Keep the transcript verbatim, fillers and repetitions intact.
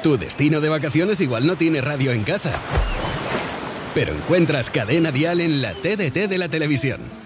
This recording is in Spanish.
Tu destino de vacaciones igual no tiene radio en casa, pero encuentras Cadena Dial en la T D T de la televisión.